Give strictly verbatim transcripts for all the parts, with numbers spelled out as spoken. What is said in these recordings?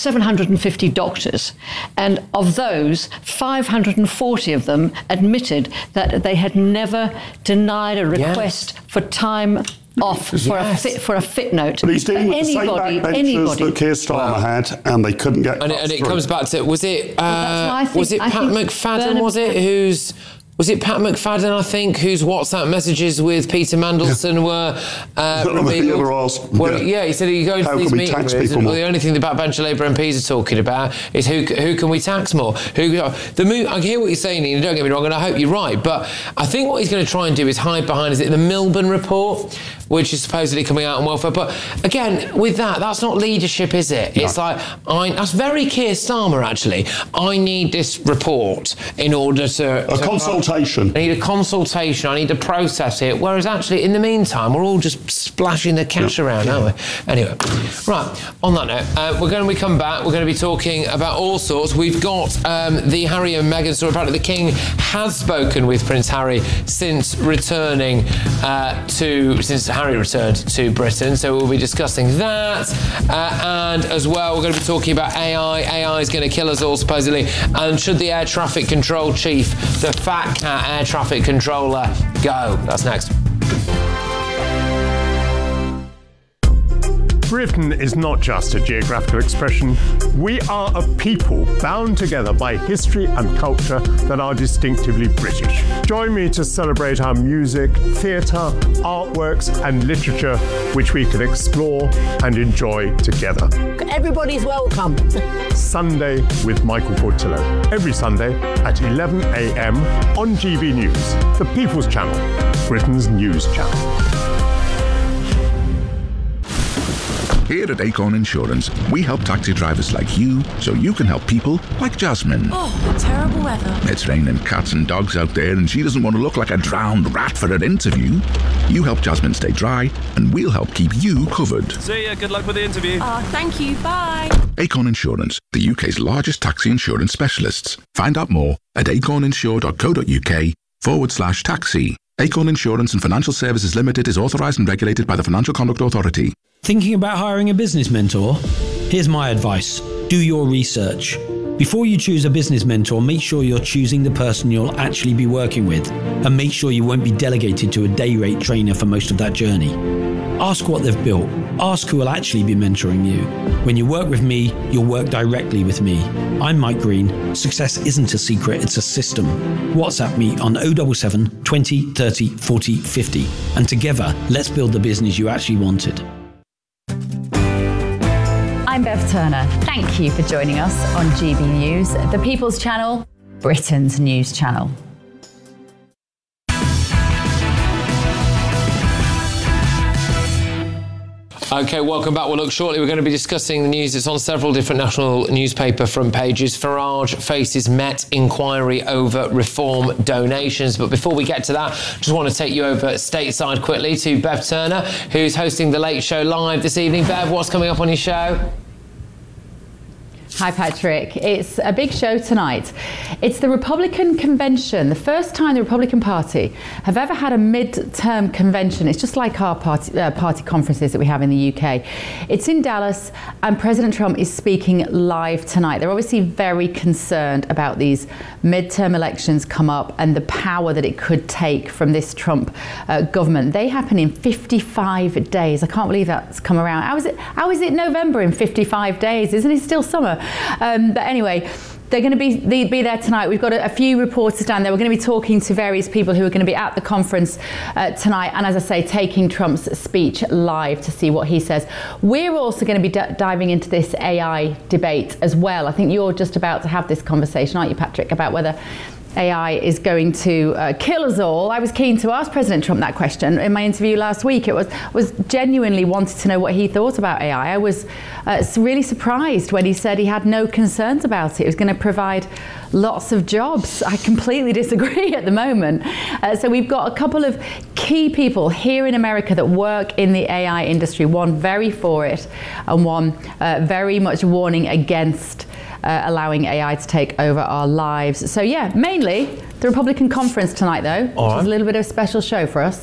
seven hundred fifty doctors, and of those, five hundred forty of them admitted that they had never denied a request yes. for time off for yes. a fit for a fit note. But he's dealing with anybody, the same backbenchers anybody. that Keir Starmer wow. had, and they couldn't get. And it, and it comes back to was it uh, well, think, was it Pat McFadden? Was it who's? Was it Pat McFadden, I think, whose WhatsApp messages with Peter Mandelson were uh, revealed? Well, yeah. yeah, he said he goes to these meetings. Well, the only thing the backbencher Labour M Ps are talking about is who who can we tax more? Who the move? I hear what you're saying, Ian. Don't get me wrong, and I hope you're right. But I think what he's going to try and do is hide behind is it the Milburn report, which is supposedly coming out on welfare. But again, with that, that's not leadership, is it? No. It's like I, that's very Keir Starmer actually. I need this report in order to a to consultation. I need a consultation. I need to process it. Whereas actually, in the meantime, we're all just splashing the cash yeah. around, aren't we? Anyway, right, on that note, uh, we're going to come back. We're going to be talking about all sorts. We've got um, the Harry and Meghan story. Apparently, the King has spoken with Prince Harry since returning uh, to, since Harry returned to Britain. So we'll be discussing that. Uh, and as well, we're going to be talking about A I. A I is going to kill us all, supposedly. And should the air traffic control chief, the Fat Cat air traffic controller, go? That's next. Britain is not just a geographical expression. We are a people bound together by history and culture that are distinctively British. Join me to celebrate our music, theatre, artworks and literature, which we can explore and enjoy together. Everybody's welcome. Sunday with Michael Portillo. Every Sunday at eleven a.m. on G B News, the People's Channel, Britain's news channel. Here at Acorn Insurance, we help taxi drivers like you so you can help people like Jasmine. Oh, terrible weather. It's raining cats and dogs out there and she doesn't want to look like a drowned rat for her interview. You help Jasmine stay dry and we'll help keep you covered. See ya, good luck with the interview. Oh, thank you, bye. Acorn Insurance, the U K's largest taxi insurance specialists. Find out more at acorninsure.co.uk forward slash taxi. Acorn Insurance and Financial Services Limited is authorised and regulated by the Financial Conduct Authority. Thinking about hiring a business mentor? Here's my advice. Do your research. Before you choose a business mentor, make sure you're choosing the person you'll actually be working with, and make sure you won't be delegated to a day rate trainer for most of that journey. Ask what they've built. Ask who will actually be mentoring you. When you work with me, you'll work directly with me. I'm Mike Green. Success isn't a secret, it's a system. WhatsApp me on oh seven seven, twenty, thirty, forty, fifty. And together, let's build the business you actually wanted. I'm Bev Turner. Thank you for joining us on G B News, the People's Channel, Britain's news channel. OK, welcome back. Well, look, shortly we're going to be discussing the news that's on several different national newspaper front pages. Farage faces Met inquiry over reform donations. But before we get to that, just want to take you over stateside quickly to Bev Turner, who's hosting The Late Show live this evening. Bev, what's coming up on your show? Hi, Patrick. It's a big show tonight. It's the Republican convention, the first time the Republican Party have ever had a mid-term convention. It's just like our party, uh, party conferences that we have in the U K. It's in Dallas, and President Trump is speaking live tonight. They're obviously very concerned about these mid-term elections come up and the power that it could take from this Trump uh, government. They happen in fifty-five days. I can't believe that's come around. How is it, how is it November in fifty-five days? Isn't it still summer? Um, but anyway, they're going to be be there tonight. We've got a, a few reporters down there. We're going to be talking to various people who are going to be at the conference uh, tonight, and as I say, taking Trump's speech live to see what he says. We're also going to be d- diving into this A I debate as well. I think you're just about to have this conversation, aren't you, Patrick, about whether A I is going to uh, kill us all. I was keen to ask President Trump that question in my interview last week. It was was genuinely wanted to know what he thought about A I. I was uh, really surprised when he said he had no concerns about it. It was going to provide lots of jobs. I completely disagree at the moment. Uh, so we've got a couple of key people here in America that work in the A I industry, one very for it and one uh, very much warning against Uh, allowing A I to take over our lives. So yeah, mainly the Republican conference tonight though, which right. is a little bit of a special show for us.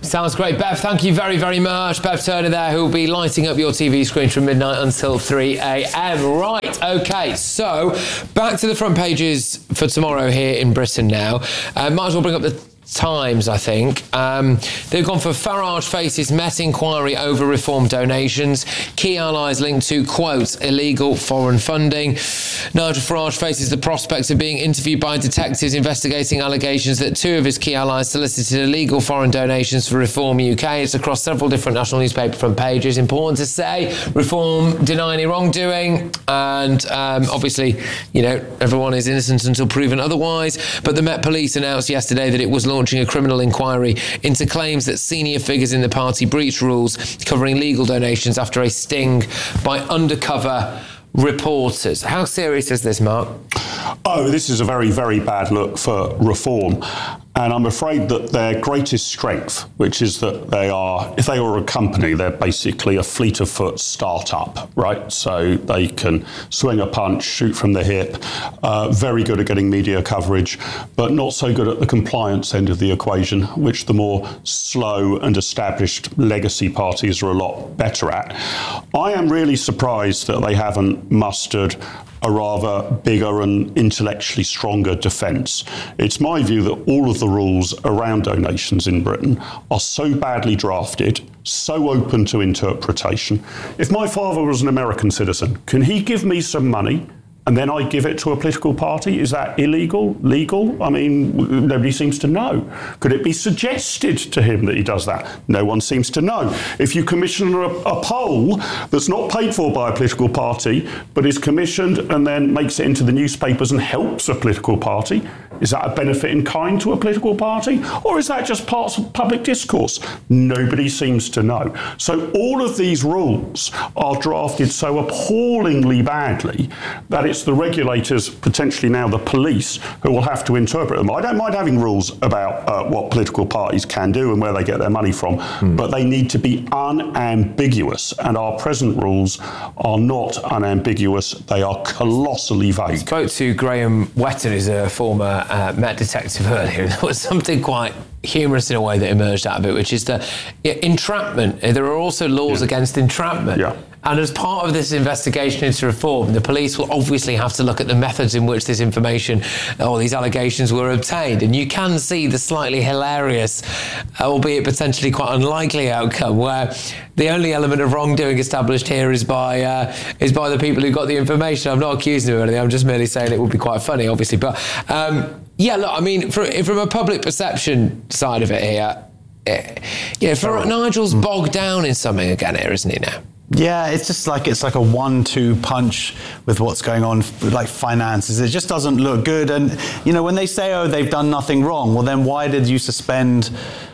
Sounds great. Bev, thank you very, very much. Bev Turner there, who will be lighting up your T V screen from midnight until three a.m. Right, OK, so back to the front pages for tomorrow here in Britain now. Uh, might as well bring up the Times, I think. Um, they've gone for Farage faces Met inquiry over reform donations. Key allies linked to, quote, illegal foreign funding. Nigel Farage faces the prospect of being interviewed by detectives investigating allegations that two of his key allies solicited illegal foreign donations for Reform U K. It's across several different national newspaper front pages. Important to say, Reform deny any wrongdoing, and um, obviously, you know, everyone is innocent until proven otherwise. But the Met Police announced yesterday that it was launching a criminal inquiry into claims that senior figures in the party breached rules covering legal donations after a sting by undercover reporters. How serious is this, Mark? Oh, this is a very, very bad look for Reform. And I'm afraid that their greatest strength, which is that they are, if they were a company, they're basically a fleet of foot start-up, right? So they can swing a punch, shoot from the hip, uh, very good at getting media coverage, but not so good at the compliance end of the equation, which the more slow and established legacy parties are a lot better at. I am really surprised that they haven't mustered a rather bigger and intellectually stronger defence. It's my view that all of the rules around donations in Britain are so badly drafted, so open to interpretation. If my father was an American citizen, can he give me some money and then I give it to a political party? Is that illegal? Legal? I mean, nobody seems to know. Could it be suggested to him that he does that? No one seems to know. If you commission a, a poll that's not paid for by a political party, but is commissioned and then makes it into the newspapers and helps a political party, is that a benefit in kind to a political party? Or is that just parts of public discourse? Nobody seems to know. So all of these rules are drafted so appallingly badly that it's the regulators, potentially now the police, who will have to interpret them. I don't mind having rules about uh, what political parties can do and where they get their money from, mm. but they need to be unambiguous. And our present rules are not unambiguous. They are colossally vague. I spoke to Graham Wetton, who's a former uh, Met detective earlier. There was something quite humorous in a way that emerged out of it, which is the yeah, entrapment. There are also laws yeah. against entrapment. Yeah. And as part of this investigation into reform, the police will obviously have to look at the methods in which this information or these allegations were obtained. And you can see the slightly hilarious, albeit potentially quite unlikely outcome, where the only element of wrongdoing established here is by uh, is by the people who got the information. I'm not accusing them of anything. I'm just merely saying it would be quite funny, obviously. But um, yeah, look, I mean, for, from a public perception side of it here, eh, yeah, for Nigel's bogged down in something again here, isn't he now? Yeah, it's just like it's like a one two punch with what's going on with like finances. It just doesn't look good. And, you know, when they say, oh, they've done nothing wrong, well, then why did you suspend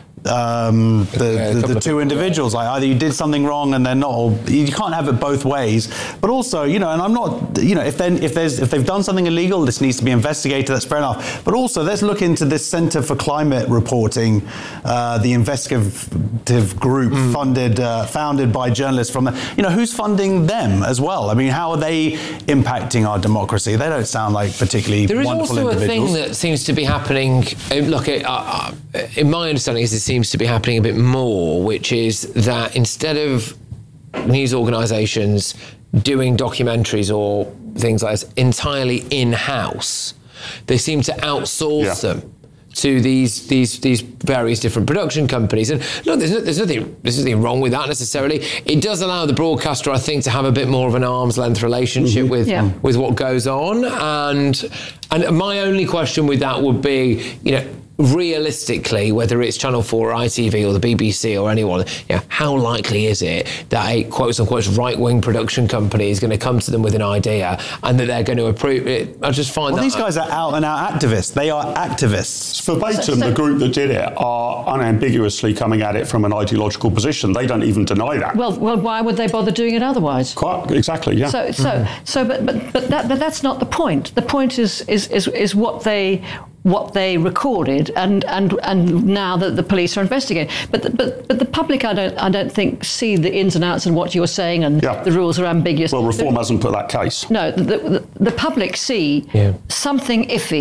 um, the, yeah, the, the two individuals? Like either you did something wrong and they're not, or you can't have it both ways. But also, you know, and I'm not, you know, if then if there's if they've done something illegal, this needs to be investigated. That's fair enough. But also, let's look into this Centre for Climate Reporting, uh, the investigative group mm. funded, uh, founded by journalists from, you know, who's funding them as well? I mean, how are they impacting our democracy? They don't sound like particularly there is wonderful also individuals. A thing that seems to be happening. Look, it, uh, in my understanding, is it seems to be happening a bit more, which is that instead of news organisations doing documentaries or things like this entirely in-house, they seem to outsource yeah. them to these these these various different production companies. And look, there's, no, there's nothing there's nothing wrong with that necessarily. It does allow the broadcaster, I think, to have a bit more of an arm's length relationship mm-hmm. with yeah. with what goes on. And and my only question with that would be, you know, realistically, whether it's Channel four or I T V or the B B C or anyone, you know, how likely is it that a quote-unquote right-wing production company is going to come to them with an idea and that they're going to approve it? I just find well, that... these guys are out-and-out activists. They are activists. Verbatim, so, so, the group that did it are unambiguously coming at it from an ideological position. They don't even deny that. Well, well, why would they bother doing it otherwise? Quite exactly, yeah. So, so, mm-hmm. so, but, but, but, that, but that's not the point. The point is, is, is, is what they... what they recorded, and, and and now that the police are investigating. But the, but but the public, I don't I don't think see the ins and outs and what you're saying, and yeah. the rules are ambiguous. Well, Reform the, hasn't put that case. No, the, the, the public see yeah. something iffy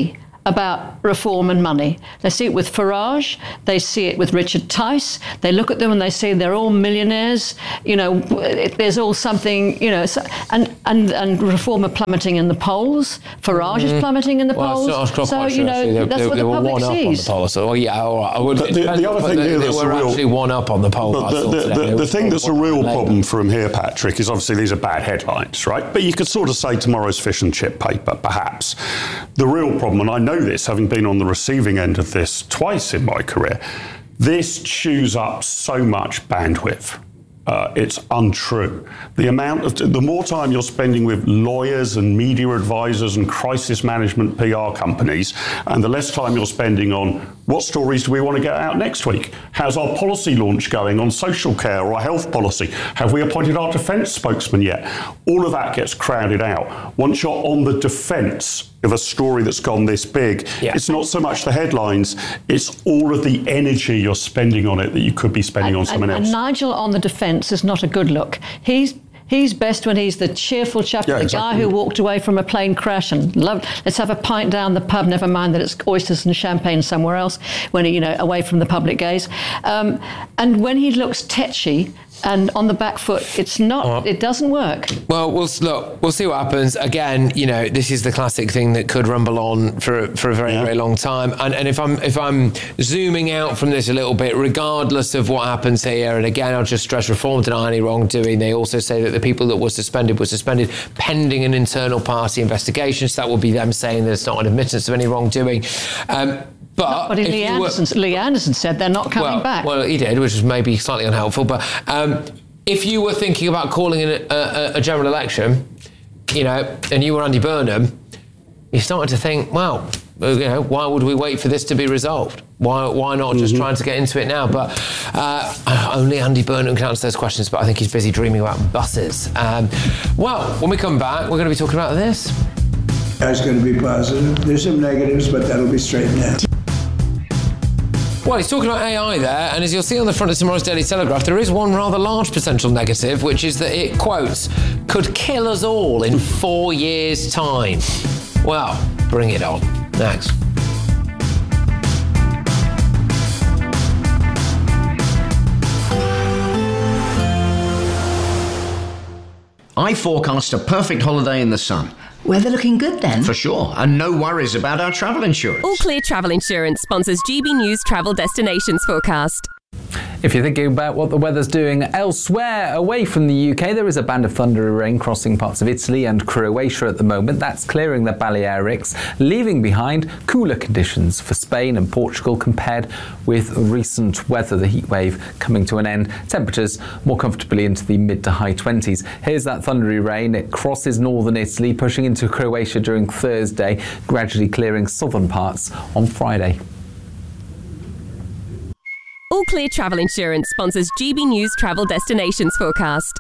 about reform and money. They see it with Farage. They see it with Richard Tice. They look at them and they say they're all millionaires. You know, it, there's all something, you know, so, and, and, and reform are plummeting in the polls. Farage mm-hmm. is plummeting in the well, polls. It's not, so, quite you know, they, that's they, what they the were public one sees. up on the poll. So, well, yeah, all right. I would, the, the, the other thing they, here they that's were a real, actually one up on the poll. The, the, the, the, the thing that's a real problem from here, Patrick, is obviously these are bad headlines, right? But you could sort of say tomorrow's fish and chip paper, perhaps. The real problem, and I know this, having been on the receiving end of this twice in my career, this chews up so much bandwidth. Uh, it's untrue. The amount of, the more time you're spending with lawyers and media advisors and crisis management P R companies, and the less time you're spending on what stories do we want to get out next week? How's our policy launch going on social care or health policy? Have we appointed our defence spokesman yet? All of that gets crowded out. Once you're on the defence of a story that's gone this big, yeah. it's not so much the headlines, it's all of the energy you're spending on it that you could be spending and, on someone and, else. And Nigel on the defence is not a good look. He's He's best when he's the cheerful chap, yeah, the exactly. guy who walked away from a plane crash and loved, let's have a pint down the pub, never mind that it's oysters and champagne somewhere else, when he, you know, away from the public gaze. Um, and when he looks tetchy and on the back foot, it's not, uh, it doesn't work. Well, we'll look, we'll see what happens. Again, you know, this is the classic thing that could rumble on for for a very, yeah. very long time. And and if I'm if I'm zooming out from this a little bit, regardless of what happens here, and again, I'll just stress reform deny any wrongdoing. They also say that the people that were suspended were suspended pending an internal party investigation. So that will be them saying there's not an admittance of any wrongdoing. Um, But, but Lee, Anderson, Lee Anderson said they're not coming well, back. Well, he did, which is maybe slightly unhelpful. But um, if you were thinking about calling in a, a, a general election, you know, and you were Andy Burnham, you started to think, well, you know, why would we wait for this to be resolved? Why why not just mm-hmm. trying to get into it now? But uh, only Andy Burnham can answer those questions, but I think he's busy dreaming about buses. Um, well, when we come back, we're going to be talking about this. That's going to be positive. There's some negatives, but that'll be straightened out. Well, he's talking about A I there, and as you'll see on the front of tomorrow's Daily Telegraph, there is one rather large potential negative, which is that it, quotes, could kill us all in four years' time. Well, bring it on. Next. I forecast a perfect holiday in the sun. Weather looking good then? For sure, and no worries about our travel insurance. All Clear Travel Insurance sponsors G B News Travel Destinations Forecast. If you're thinking about what the weather's doing elsewhere away from the U K, there is a band of thundery rain crossing parts of Italy and Croatia at the moment. That's clearing the Balearics, leaving behind cooler conditions for Spain and Portugal compared with recent weather, the heat wave coming to an end. Temperatures more comfortably into the mid to high twenties. Here's that thundery rain. It crosses northern Italy, pushing into Croatia during Thursday, gradually clearing southern parts on Friday. All Clear Travel Insurance sponsors G B News Travel Destinations Forecast.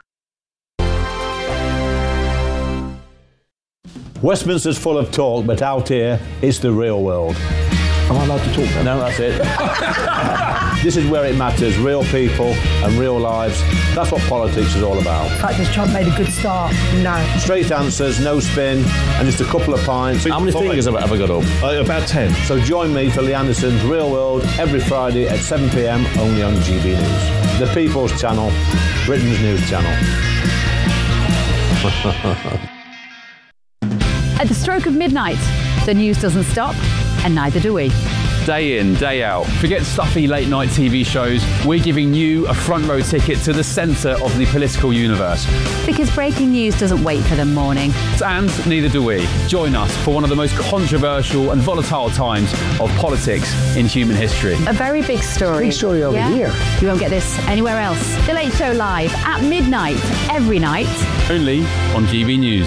Westminster's full of talk, but out here, it's the real world. Am I allowed to talk then? No, that's it. This is where it matters, real people and real lives. That's what politics is all about. The fact has Trump made a good start? No. Straight answers, no spin, and just a couple of pints. How many fingers have I ever got up? Uh, about ten. So join me for Lee Anderson's Real World every Friday at seven p.m. only on G B News. The People's Channel, Britain's news channel. At the stroke of midnight, the news doesn't stop, and neither do we. Day in, day out. Forget stuffy late night T V shows. We're giving you a front row ticket to the centre of the political universe. Because breaking news doesn't wait for the morning. And neither do we. Join us for one of the most controversial and volatile times of politics in human history. A very big story. Big story over yeah? here. You won't get this anywhere else. The Late Show live at midnight every night. Only on G B News.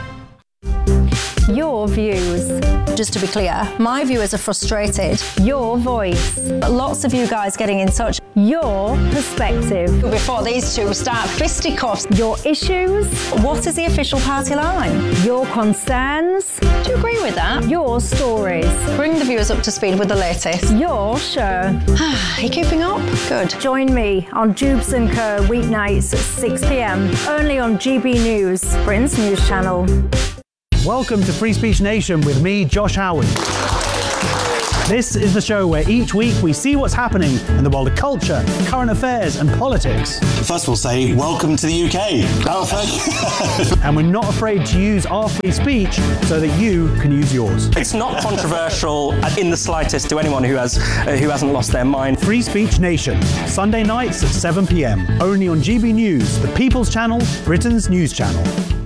Your views. Just to be clear, my viewers are frustrated. Your voice. Lots of you guys getting in touch. Your perspective. Before these two start fisticuffs. Your issues. What is the official party line? Your concerns. Do you agree with that? Your stories. Bring the viewers up to speed with the latest. Your show. Are you keeping up? Good. Join me on Jubes and Co weeknights at six p.m. only on G B News, Britain's news channel. Welcome to Free Speech Nation with me, Josh Howard. This is the show where each week we see what's happening in the world of culture, current affairs and politics. First we'll say, welcome to the U K. Oh, thank you. And we're not afraid to use our free speech so that you can use yours. It's not controversial in the slightest to anyone who has uh, who hasn't lost their mind. Free Speech Nation, Sunday nights at seven p.m. Only on G B News, the People's Channel, Britain's news channel.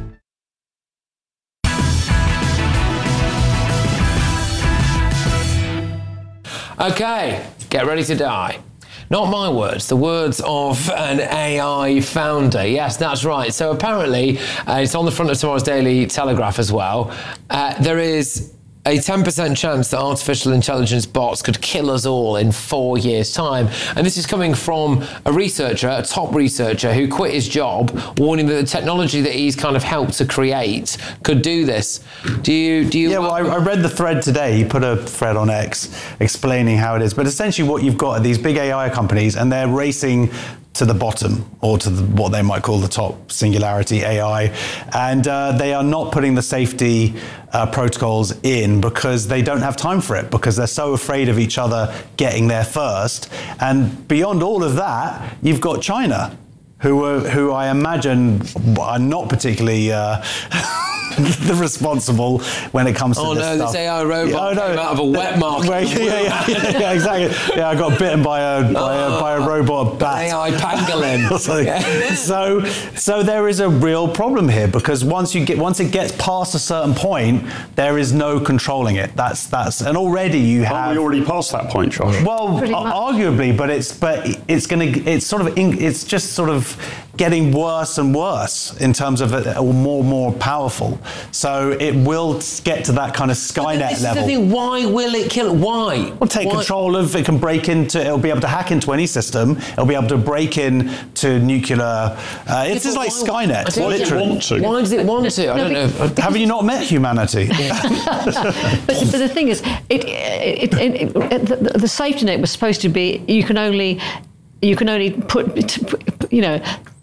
Okay, get ready to die. Not my words, the words of an A I founder. Yes, that's right. So apparently, uh, it's on the front of tomorrow's Daily Telegraph as well. Uh, there is a ten percent chance that artificial intelligence bots could kill us all in four years' time. And this is coming from a researcher, a top researcher, who quit his job, warning that the technology that he's kind of helped to create could do this. Do you... Do you? Yeah, well, I, I read the thread today. He put a thread on X explaining how it is. But essentially what you've got are these big A I companies, and they're racing to the bottom, or to the, what they might call the top, Singularity A I, and uh, they are not putting the safety uh, protocols in because they don't have time for it, because they're so afraid of each other getting there first. And beyond all of that, you've got China, who are, who I imagine are not particularly uh, the responsible when it comes to oh this no, stuff. this A I robot yeah, oh, no. came out of a wet market. Well, yeah, yeah, yeah, yeah, exactly. Yeah, I got bitten by a by a, by a robot bat. A I pangolin. Yeah. So, so there is a real problem here, because once you get once it gets past a certain point, there is no controlling it. That's that's and already you have. Aren't we already past that point, Josh? Well, arguably, but it's but it's going to it's sort of it's just sort of getting worse and worse in terms of it, or more and more powerful. So it will get to that kind of Skynet this level. Is the thing. Why will it kill it? Why? Well, take Why? control of it. Can break into. It'll be able to hack into any system. It'll be able to break in to nuclear. Uh, it's just like Skynet. Why does it want to? Why does it want to? I don't know. Have you not met humanity? but, but the thing is, it, it, it, it, the, the safety net was supposed to be you can only you can only put you know.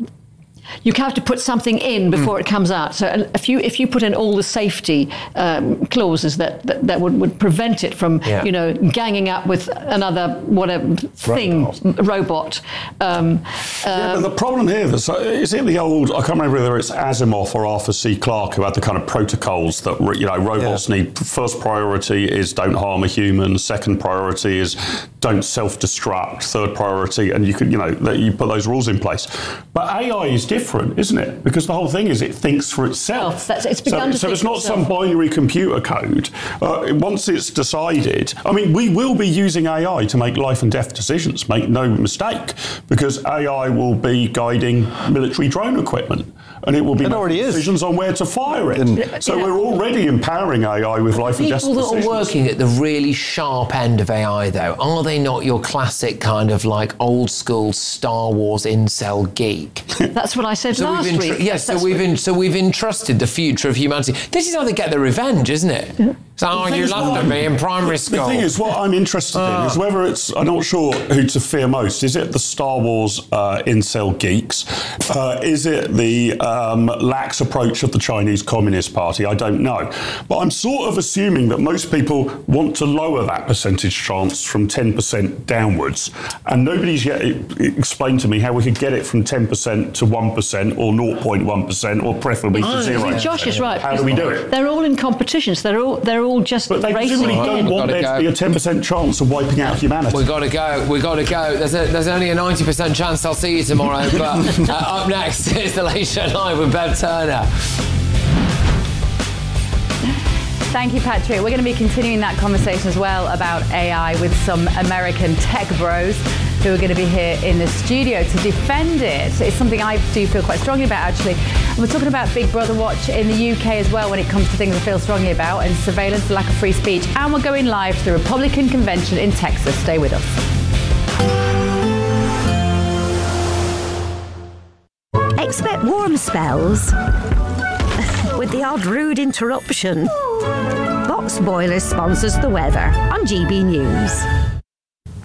You have to put something in before mm. it comes out. So if you if you put in all the safety um, clauses that, that, that would, would prevent it from, yeah. you know, ganging up with another whatever thing, robot. robot um, yeah, um, but the problem here is, is it the old, I can't remember whether it's Asimov or Arthur C. Clarke who had the kind of protocols that, you know, robots yeah. need. First priority is don't harm a human. Second priority is don't self-destruct. Third priority, and you could, you know, you put those rules in place. But A I is different. Different, isn't it? Because the whole thing is it thinks for itself. Oh, that's, it's begun so to so think it's not itself. some binary computer code. Uh, once it's decided, I mean, we will be using A I to make life and death decisions, make no mistake, because A I will be guiding military drone equipment. And it will be it already decisions is. on where to fire it. And so yeah. we're already empowering A I with life and death People that decisions. are working at the really sharp end of A I, though, are they not your classic kind of like old school Star Wars incel geek? That's what I said so last we've week. Yes, yeah, so we've in, so we've entrusted the future of humanity. This is how they get their revenge, isn't it? Yeah. So, oh, you laughed at me in primary school. The thing is, what I'm interested oh. in is whether it's, I'm not sure who to fear most. Is it the Star Wars uh, incel geeks? Uh, is it the um, lax approach of the Chinese Communist Party? I don't know. But I'm sort of assuming that most people want to lower that percentage chance from ten percent downwards. And nobody's yet explained to me how we could get it from ten percent to one percent or zero point one percent or preferably to oh, zero. Josh is right. How do we do it? They're all in competitions. They're all they're all just But they presumably don't want there to be a ten percent chance of wiping out humanity. We've got to go. We've got to go. There's, a, there's only a ninety percent chance I'll see you tomorrow. But uh, up next is the Late Show Live with Bev Turner. Thank you, Patrick. We're going to be continuing that conversation as well about A I with some American tech bros who are going to be here in the studio to defend it. It's something I do feel quite strongly about, actually. And we're talking about Big Brother Watch in the U K as well when it comes to things I feel strongly about, and surveillance, lack of free speech. And we're going live to the Republican convention in Texas. Stay with us. Expect warm spells with the odd rude interruption. Box Boilers sponsors the weather on G B News.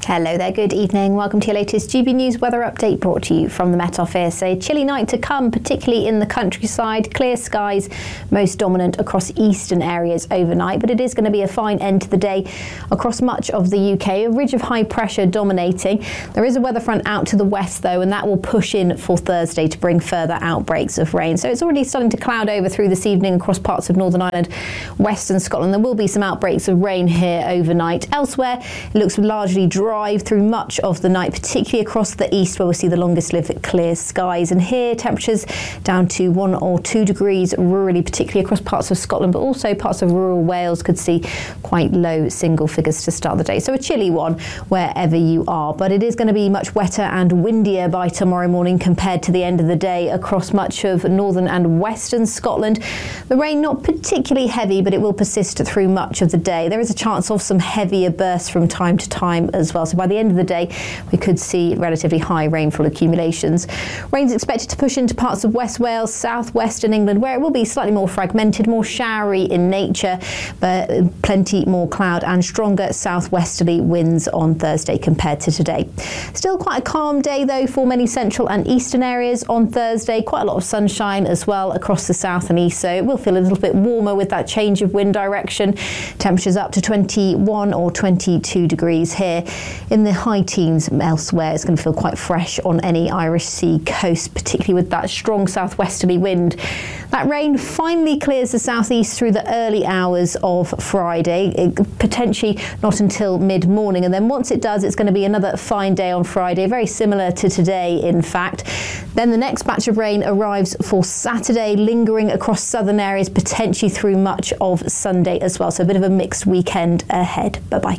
Hello there, good evening. Welcome to your latest G B News weather update brought to you from the Met Office. A chilly night to come, particularly in the countryside. Clear skies, most dominant across eastern areas overnight, but it is going to be a fine end to the day across much of the U K. A ridge of high pressure dominating. There is a weather front out to the west though, and that will push in for Thursday to bring further outbreaks of rain. So it's already starting to cloud over through this evening across parts of Northern Ireland, Western Scotland. There will be some outbreaks of rain here overnight. Elsewhere, it looks largely dry through much of the night, particularly across the east where we see the longest lived clear skies. And here temperatures down to one or two degrees rurally, particularly across parts of Scotland, but also parts of rural Wales could see quite low single figures to start the day. So a chilly one wherever you are, but it is going to be much wetter and windier by tomorrow morning compared to the end of the day across much of northern and western Scotland. The rain not particularly heavy, but it will persist through much of the day. There is a chance of some heavier bursts from time to time as well. So by the end of the day, we could see relatively high rainfall accumulations. Rain's expected to push into parts of West Wales, southwestern England, where it will be slightly more fragmented, more showery in nature, but plenty more cloud and stronger southwesterly winds on Thursday compared to today. Still quite a calm day though for many central and eastern areas on Thursday. Quite a lot of sunshine as well across the south and east, so it will feel a little bit warmer with that change of wind direction. Temperatures up to twenty-one or twenty-two degrees here. In the high teens elsewhere, it's going to feel quite fresh on any Irish Sea coast, particularly with that strong southwesterly wind. That rain finally clears the southeast through the early hours of Friday, it, potentially not until mid-morning, and then once it does, it's going to be another fine day on Friday, very similar to today in fact. Then the next batch of rain arrives for Saturday, lingering across southern areas, potentially through much of Sunday as well, so a bit of a mixed weekend ahead. Bye-bye.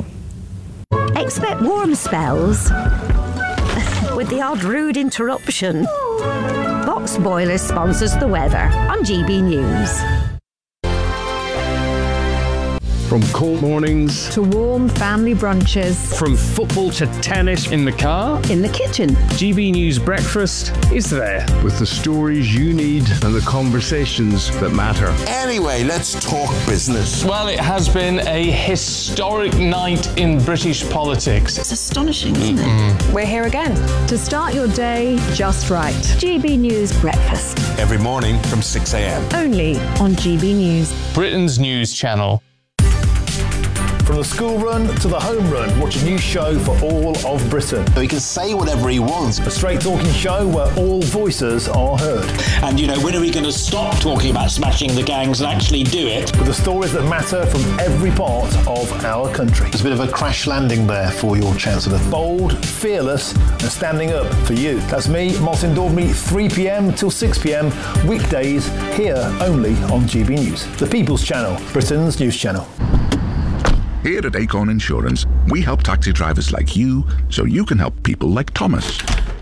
Expect warm spells with the odd rude interruption. Box Boilers sponsors the weather on G B News. From cold mornings to warm family brunches, from football to tennis in the car, in the kitchen, G B News Breakfast is there with the stories you need and the conversations that matter. Anyway, let's talk business. Well, it has been a historic night in British politics. It's astonishing, isn't mm-hmm. it? We're here again to start your day just right. G B News Breakfast. Every morning from six a.m. Only on G B News. Britain's news channel. From the school run to the home run, watch a new show for all of Britain. He can say whatever he wants. A straight talking show where all voices are heard. And, you know, when are we going to stop talking about smashing the gangs and actually do it? With the stories that matter from every part of our country. There's a bit of a crash landing there for your Chancellor. Bold, fearless and standing up for you. That's me, Martin Daubney, three p.m. till six p.m. weekdays here only on G B News. The People's Channel, Britain's news channel. Here at Acorn Insurance, we help taxi drivers like you so you can help people like Thomas.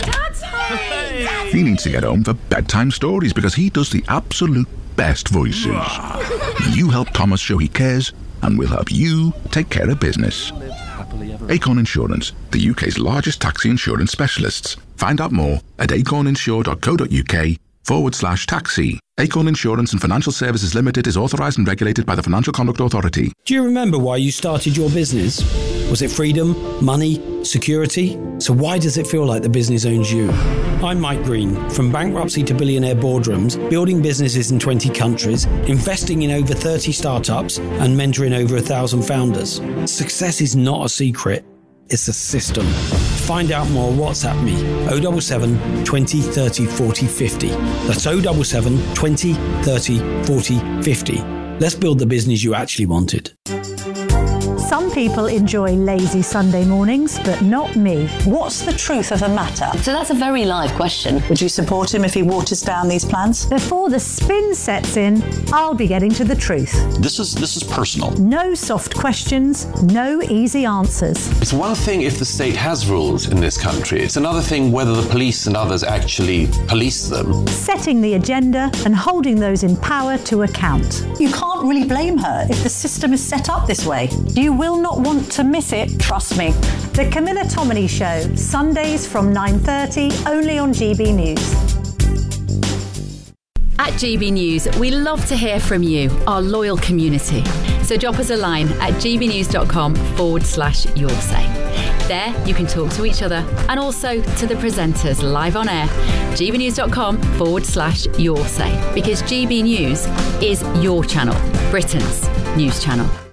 Daddy! He needs to get home for bedtime stories because he does the absolute best voices. You help Thomas show he cares, and we'll help you take care of business. Acorn Insurance, the U K's largest taxi insurance specialists. Find out more at acorninsure.co.uk forward slash taxi. Acorn Insurance and Financial Services Limited is authorised and regulated by the Financial Conduct Authority. Do you remember why you started your business? Was it freedom, money, security? So why does it feel like the business owns you? I'm Mike Green. From bankruptcy to billionaire boardrooms, building businesses in twenty countries, investing in over thirty startups, and mentoring over a thousand founders. Success is not a secret. It's a system. To find out more, WhatsApp me oh seven seven, twenty, thirty, forty, fifty. That's oh seven seven, twenty, thirty, forty, fifty. Let's build the business you actually wanted. Some people enjoy lazy Sunday mornings, but not me. What's the truth of the matter? So that's a very live question. Would you support him if he waters down these plans? Before the spin sets in, I'll be getting to the truth. This is this is personal. No soft questions, no easy answers. It's one thing if the state has rules in this country. It's another thing whether the police and others actually police them. Setting the agenda and holding those in power to account. You can't really blame her if the system is set up this way. You will not want to miss it, trust me. The Camilla Tominey Show, Sundays from nine thirty, only on G B News. At G B News, we love to hear from you, our loyal community. So drop us a line at gbnews.com forward slash your say. There, you can talk to each other and also to the presenters live on air. gbnews.com forward slash your say, because G B News is your channel, Britain's news channel.